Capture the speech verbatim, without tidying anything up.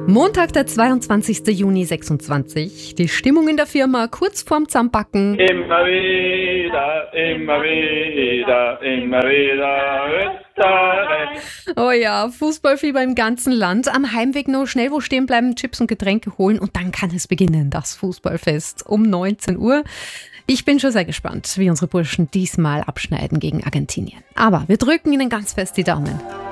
Montag, der zweiundzwanzigster Juni sechsundzwanzig. Die Stimmung in der Firma kurz vorm Zusammenpacken. Immer wieder, immer wieder, immer wieder Österreich. Oh ja, Fußballfieber im ganzen Land. Am Heimweg noch schnell wo stehen bleiben, Chips und Getränke holen und dann kann es beginnen, das Fußballfest um neunzehn Uhr. Ich bin schon sehr gespannt, wie unsere Burschen diesmal abschneiden gegen Argentinien. Aber wir drücken ihnen ganz fest die Daumen.